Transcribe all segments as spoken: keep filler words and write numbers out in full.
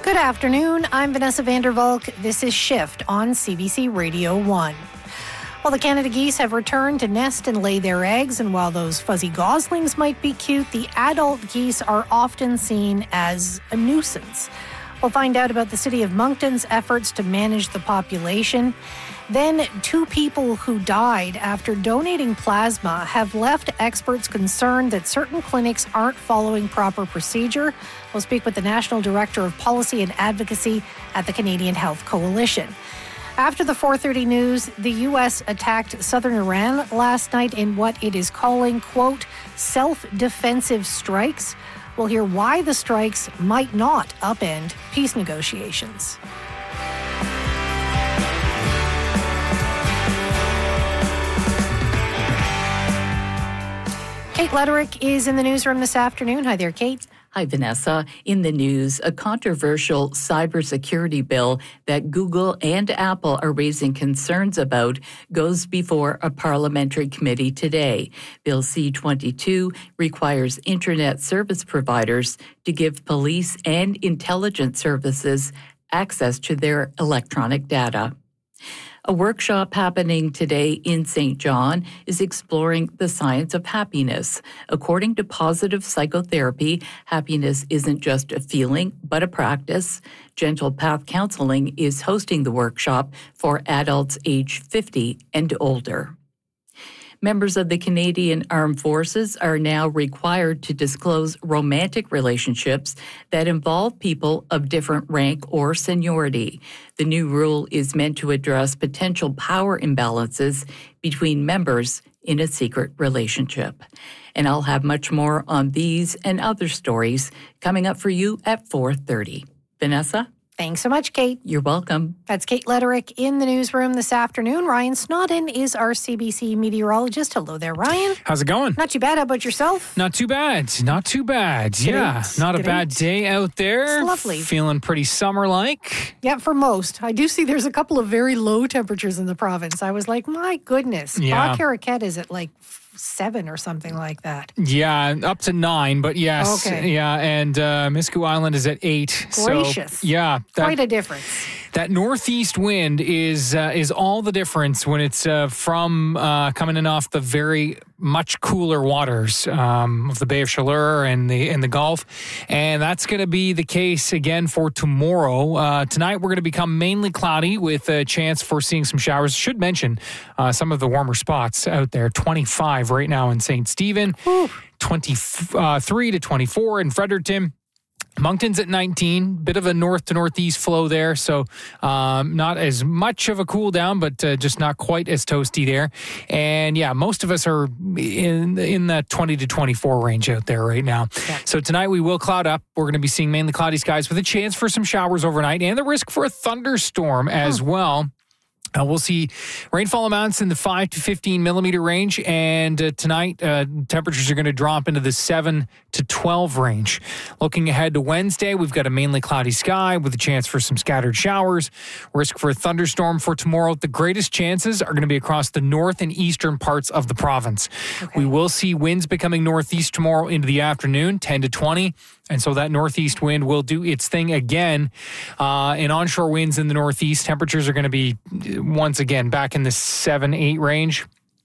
Good afternoon. I'm Vanessa Vandervalk. This is Shift on C B C Radio one. Well, the Canada geese have returned to nest and lay their eggs, and while those fuzzy goslings might be cute, the adult geese are often seen as a nuisance. We'll find out about the City of Moncton's efforts to manage the population. Then, two people who died after donating plasma have left experts concerned that certain clinics aren't following proper procedure. We'll speak with the National Director of Policy and Advocacy at the Canadian Health Coalition. After the four thirty news, the U S attacked southern Iran last night in what it is calling, quote, self-defensive strikes. We'll hear why the strikes might not upend peace negotiations. Kate Lederick is in the newsroom this afternoon. Hi there, Kate. Hi, Vanessa. In the news, a controversial cybersecurity bill that Google and Apple are raising concerns about goes before a parliamentary committee today. Bill C twenty-two requires internet service providers to give police and intelligence services access to their electronic data. A workshop happening today in Saint John is exploring the science of happiness. According to positive psychotherapy, happiness isn't just a feeling, but a practice. Gentle Path Counseling is hosting the workshop for adults age fifty and older. Members of the Canadian Armed Forces are now required to disclose romantic relationships that involve people of different rank or seniority. The new rule is meant to address potential power imbalances between members in a secret relationship. And I'll have much more on these and other stories coming up for you at four thirty. Vanessa? Thanks so much, Kate. You're welcome. That's Kate Lederick in the newsroom this afternoon. Ryan Snodden is our C B C meteorologist. Hello there, Ryan. How's it going? Not too bad. How about yourself? Not too bad. Not too bad. Good yeah, eight. not Good a bad eight. day out there. It's lovely. Feeling pretty summer-like. Yeah, for most. I do see there's a couple of very low temperatures in the province. I was like, my goodness. Yeah. Ba-Caracat is at like seven or something like that. Yeah, up to nine, but yes. Okay. Yeah, and uh, Miscou Island is at eight. Gracious. So, yeah. That, Quite a difference. That northeast wind is uh, is all the difference when it's uh, from uh, coming in off the very much cooler waters um, of the Bay of Chaleur and the and the Gulf, and that's going to be the case again for tomorrow. Uh, tonight we're going to become mainly cloudy with a chance for seeing some showers. Should mention uh, some of the warmer spots out there. twenty-five right now in Saint Stephen, Ooh. twenty-three to twenty-four in Fredericton. Moncton's at nineteen, bit of a north to northeast flow there, so um, not as much of a cool down, but uh, just not quite as toasty there. And yeah, most of us are in in that twenty to twenty-four range out there right now. Yeah. So tonight we will cloud up. We're going to be seeing mainly cloudy skies with a chance for some showers overnight and the risk for a thunderstorm as well. Uh, we'll see rainfall amounts in the five to fifteen millimeter range, and uh, tonight uh, temperatures are going to drop into the seven to twelve range. Looking ahead to Wednesday, we've got a mainly cloudy sky with a chance for some scattered showers. Risk for a thunderstorm for tomorrow. The greatest chances are going to be across the north and eastern parts of the province. Okay. We will see winds becoming northeast tomorrow into the afternoon, ten to twenty. And so that northeast wind will do its thing again. Uh, and onshore winds in the northeast, temperatures are going to be, once again, back in the seven, eight range.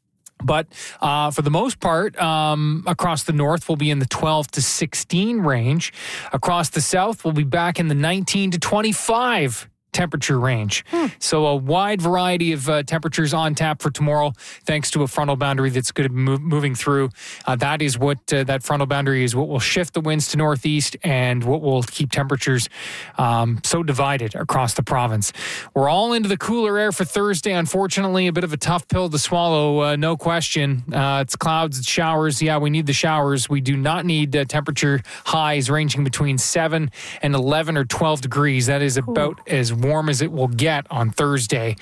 But uh, for the most part, um, across the north, we'll be in the twelve to sixteen range. Across the south, we'll be back in the nineteen to twenty-five temperature range. Hmm. So a wide variety of uh, temperatures on tap for tomorrow, thanks to a frontal boundary that's going to be move, moving through. Uh, that is what uh, that frontal boundary is what will shift the winds to northeast and what will keep temperatures um, so divided across the province. We're all into the cooler air for Thursday. Unfortunately, a bit of a tough pill to swallow, uh, no question. Uh, it's clouds, it's showers. Yeah, we need the showers. We do not need uh, temperature highs ranging between seven and eleven or twelve degrees. That is about Ooh. as warm as it will get on Thursday.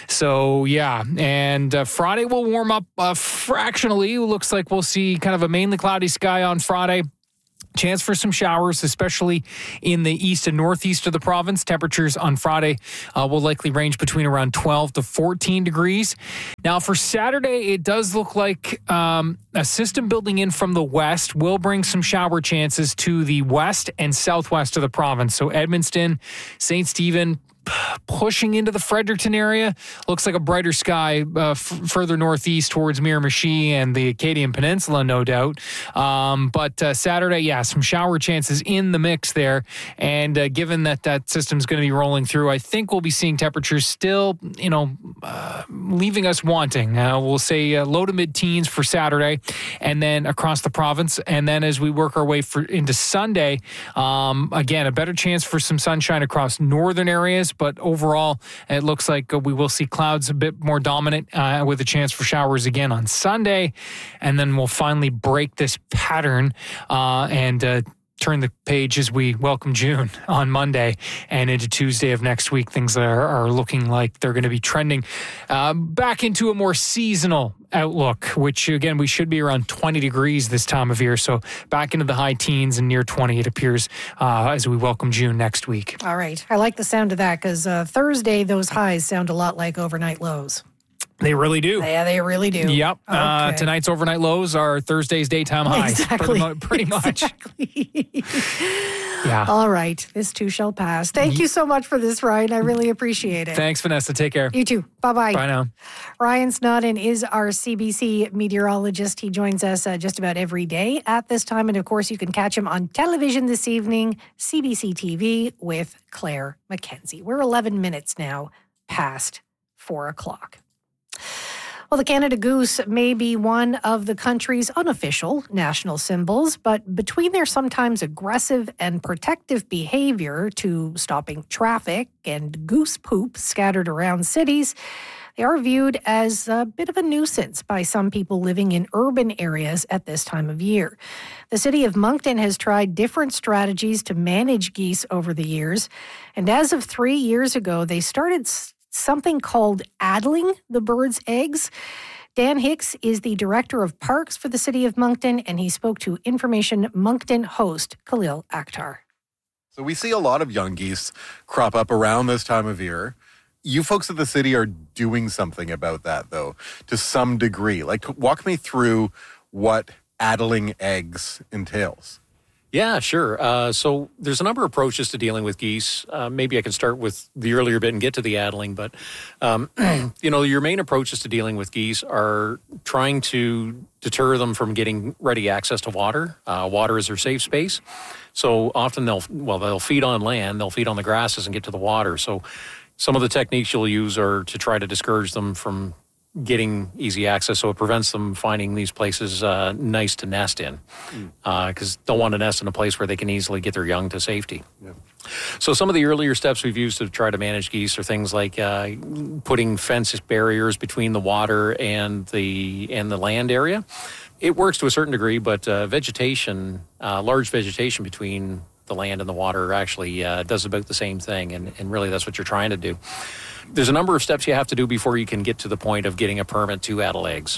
So, yeah. And uh, Friday will warm up uh, fractionally. Looks like we'll see kind of a mainly cloudy sky on Friday. Chance for some showers, especially in the east and northeast of the province. Temperatures on Friday uh, will likely range between around twelve to fourteen degrees. Now, for Saturday, it does look like um, a system building in from the west will bring some shower chances to the west and southwest of the province. So Edmundston, Saint Stephen, pushing into the Fredericton area. Looks like a brighter sky uh, f- further northeast towards Miramichi and the Acadian Peninsula, no doubt. Um, but uh, Saturday, yeah, some shower chances in the mix there. And uh, given that that system's going to be rolling through, I think we'll be seeing temperatures still, you know, uh, leaving us wanting. Uh, we'll say uh, low to mid-teens for Saturday and then across the province. And then as we work our way for, into Sunday, um, again, a better chance for some sunshine across northern areas. But overall, it looks like we will see clouds a bit more dominant uh, with a chance for showers again on Sunday. And then we'll finally break this pattern uh, and uh, turn the page as we welcome June on Monday and into Tuesday of next week. Things are, are looking like they're going to be trending uh, back into a more seasonal outlook, which again, we should be around twenty degrees this time of year. So back into the high teens and near twenty, it appears, uh, as we welcome June next week. All right. I like the sound of that because uh, Thursday, those highs sound a lot like overnight lows. They really do. Yeah, they really do. Yep. Okay. Uh, tonight's overnight lows are Thursday's daytime highs. Exactly. Pretty, pretty much. Exactly. Yeah. All right. This too shall pass. Thank you so much for this, Ryan. I really appreciate it. Thanks, Vanessa. Take care. You too. Bye-bye. Bye now. Ryan Snodden is our C B C meteorologist. He joins us uh, just about every day at this time. And of course, you can catch him on television this evening, C B C T V with Claire McKenzie. We're eleven minutes now past four o'clock. Well, the Canada Goose may be one of the country's unofficial national symbols, but between their sometimes aggressive and protective behavior to stopping traffic and goose poop scattered around cities, they are viewed as a bit of a nuisance by some people living in urban areas at this time of year. The city of Moncton has tried different strategies to manage geese over the years, and as of three years ago, they started something called addling the birds' eggs. Dan Hicks is the director of parks for the city of Moncton, and he spoke to Information Moncton host Khalil Akhtar. So we see a lot of young geese crop up around this time of year. You folks at the city are doing something about that, though, to some degree. Like, walk me through what addling eggs entails. Yeah, sure. Uh, so there's a number of approaches to dealing with geese. Uh, maybe I can start with the earlier bit and get to the addling. But, um, you know, your main approaches to dealing with geese are trying to deter them from getting ready access to water. Uh, water is their safe space. So often they'll, well, they'll feed on land, they'll feed on the grasses and get to the water. So some of the techniques you'll use are to try to discourage them from getting easy access, so it prevents them finding these places uh, nice to nest in, because mm. uh, they'll want to nest in a place where they can easily get their young to safety. Yeah. So some of the earlier steps we've used to try to manage geese are things like uh, putting fence barriers between the water and the and the land area. It works to a certain degree, but uh, vegetation, uh, large vegetation between the land and the water actually uh, does about the same thing, and, and really that's what you're trying to do. There's a number of steps you have to do before you can get to the point of getting a permit to addle eggs.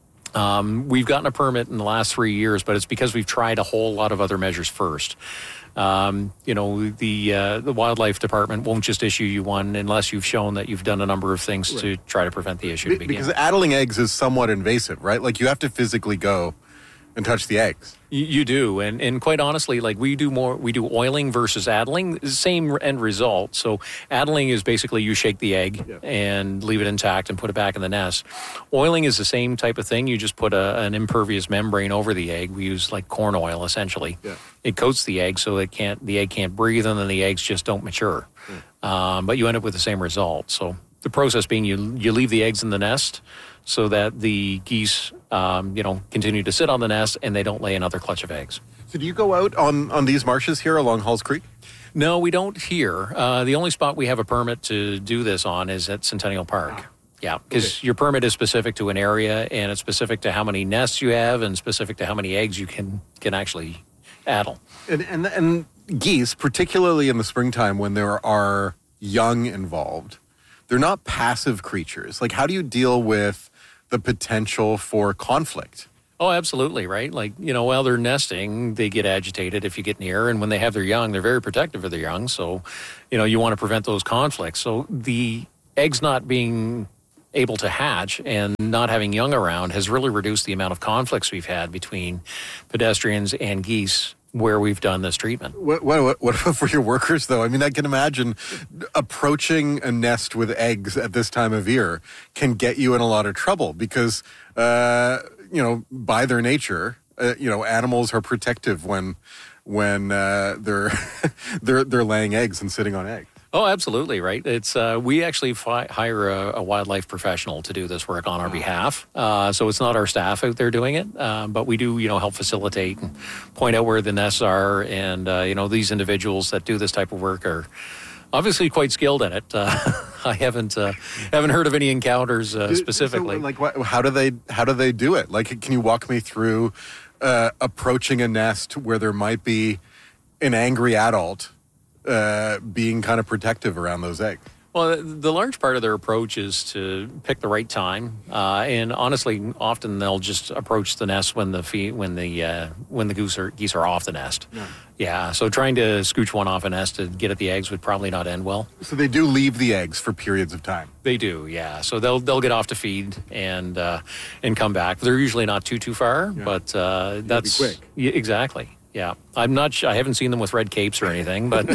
Um, we've gotten a permit in the last three years, but it's because we've tried a whole lot of other measures first. Um, you know, the uh, the wildlife department won't just issue you one unless you've shown that you've done a number of things right. to try to prevent the issue. Be- to begin. Because addling eggs is somewhat invasive, right? Like, you have to physically go and touch the eggs. You, you do, and and quite honestly, like we do more, we do oiling versus addling, same end result. So addling is basically you shake the egg yeah. and leave it intact and put it back in the nest. Oiling is the same type of thing. You just put a, an impervious membrane over the egg. We use like corn oil essentially. Yeah. It coats the egg so it can't, the egg can't breathe, and then the eggs just don't mature. Yeah. Um, but you end up with the same result. So the process being you you leave the eggs in the nest so that the geese, um, you know, continue to sit on the nest and they don't lay another clutch of eggs. So do you go out on, on these marshes here along Halls Creek? No, we don't here. Uh, the only spot we have a permit to do this on is at Centennial Park. Ah. Yeah, because okay. your permit is specific to an area, and it's specific to how many nests you have and specific to how many eggs you can, can actually addle. And, and, and geese, particularly in the springtime when there are young involved, they're not passive creatures. Like, how do you deal with the potential for conflict Oh, absolutely, right? Like, you know, while they're nesting, they get agitated if you get near. And when they have their young, they're very protective of their young. So, you know, you want to prevent those conflicts. So the eggs not being able to hatch and not having young around has really reduced the amount of conflicts we've had between pedestrians and geese where we've done this treatment. What, what, what for your workers, though? I mean, I can imagine approaching a nest with eggs at this time of year can get you in a lot of trouble because, uh, you know, by their nature, uh, you know, animals are protective when when uh, they're they're they're laying eggs and sitting on eggs. Oh, absolutely, right. It's uh, we actually fi- hire a, a wildlife professional to do this work on our behalf. Uh, so it's not our staff out there doing it, uh, but we do, you know, help facilitate and point out where the nests are. And uh, you know, these individuals that do this type of work are obviously quite skilled in it. Uh, I haven't uh, haven't heard of any encounters uh, specifically. So, like, what, how do they how do they do it? Like, can you walk me through uh, approaching a nest where there might be an angry adult Uh, being kind of protective around those eggs? Well, the large part of their approach is to pick the right time, uh, and honestly, often they'll just approach the nest when the fee- when the uh, when the goose are, geese are off the nest. Yeah. yeah. So trying to scooch one off a nest to get at the eggs would probably not end well. So they do leave the eggs for periods of time. They do, yeah. So they'll they'll get off to feed and uh, and come back. They're usually not too too far, yeah. but uh, that's be quick. Yeah, exactly. Yeah, I'm not. I haven't seen them with red capes or anything, but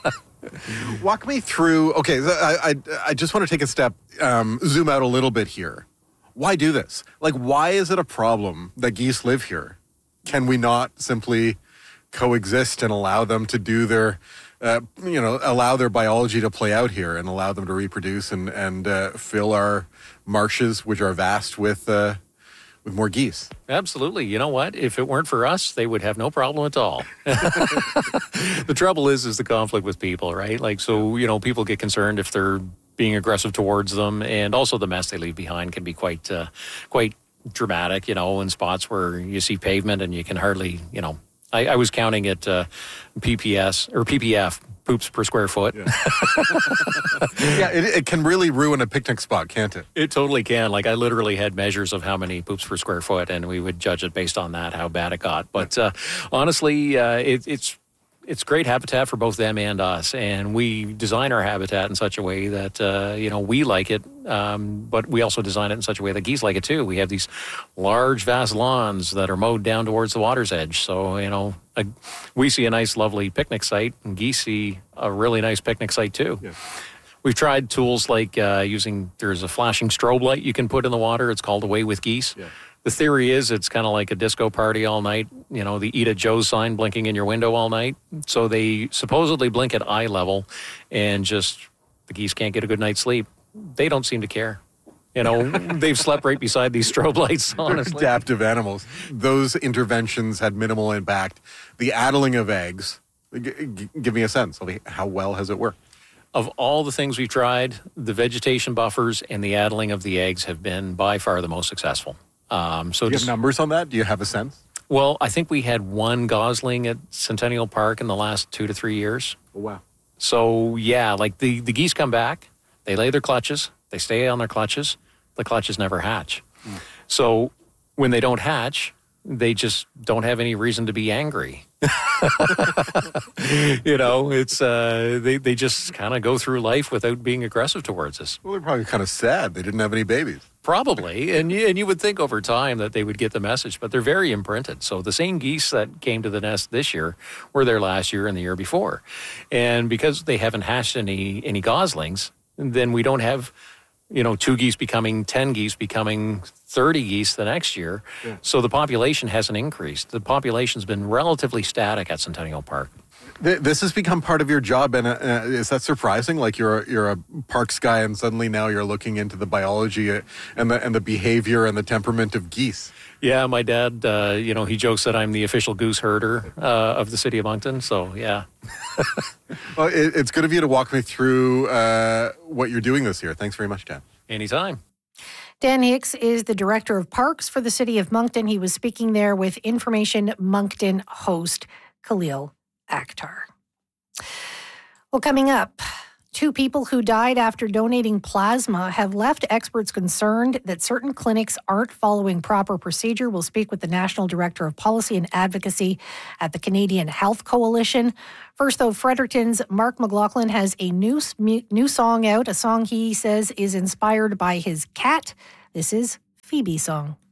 walk me through. Okay, I, I I just want to take a step, um, zoom out a little bit here. Why do this? Like, why is it a problem that geese live here? Can we not simply coexist and allow them to do their, uh, you know, allow their biology to play out here and allow them to reproduce and and uh, fill our marshes, which are vast, with. Uh, With more geese. Absolutely. You know what? If it weren't for us, they would have no problem at all. The trouble is, is the conflict with people, right? Like, so, you know, people get concerned if they're being aggressive towards them. And also the mess they leave behind can be quite, uh, quite dramatic, you know, in spots where you see pavement and you can hardly, you know, I, I was counting at uh, P P S or P P F, poops per square foot. Yeah, yeah it, it can really ruin a picnic spot, can't it? It totally can. Like, I literally had measures of how many poops per square foot, and we would judge it based on that, how bad it got. But uh, honestly, uh, it, it's it's great habitat for both them and us, and we design our habitat in such a way that uh, you know, we like it, um, but we also design it in such a way that geese like it too. We have these large, vast lawns that are mowed down towards the water's edge, so you know, a, we see a nice, lovely picnic site, and geese see a really nice picnic site too. Yeah. We've tried tools like uh, using, there's a flashing strobe light you can put in the water. It's called Away with Geese. Yeah. The theory is it's kind of like a disco party all night, you know, the Eat at Joe's sign blinking in your window all night. So they supposedly blink at eye level and just the geese can't get a good night's sleep. They don't seem to care. You know, they've slept right beside these strobe lights, honestly. They're adaptive animals. Those interventions had minimal impact. The addling of eggs, g- g- give me a sense of how well has it worked? Of all the things we've tried, the vegetation buffers and the addling of the eggs have been by far the most successful. Um, so Do you just, have numbers on that? Do you have a sense? Well, I think we had one gosling at Centennial Park in the last two to three years. Oh, wow. So, yeah, like the, the geese come back, they lay their clutches, they stay on their clutches, the clutches never hatch. Mm. So when they don't hatch, they just don't have any reason to be angry. You know, it's uh, they, they just kind of go through life without being aggressive towards us. Well, they're probably kind of sad they didn't have any babies. Probably, and you, and you would think over time that they would get the message, but they're very imprinted. So the same geese that came to the nest this year were there last year and the year before. And because they haven't hatched any any goslings, then we don't have, you know, two geese becoming ten geese becoming thirty geese the next year. Yeah. So the population hasn't increased. The population's been relatively static at Centennial Park. This has become part of your job, and uh, is that surprising? Like you're a, you're a parks guy, and suddenly now you're looking into the biology and the and the behavior and the temperament of geese. Yeah, my dad, uh, you know, he jokes that I'm the official goose herder uh, of the city of Moncton. So yeah. Well, it, it's good of you to walk me through uh, what you're doing this year. Thanks very much, Dan. Anytime. Dan Hicks is the Director of Parks for the City of Moncton. He was speaking there with Information Moncton host Khalil Akhtar. Well, coming up, Two people who died after donating plasma have left experts concerned that certain clinics aren't following proper procedure. We'll speak with the National Director of Policy and Advocacy at the Canadian Health Coalition. First, though, Fredericton's Mark McLaughlin has a new, new song out, a song he says is inspired by his cat. This is Phoebe's song.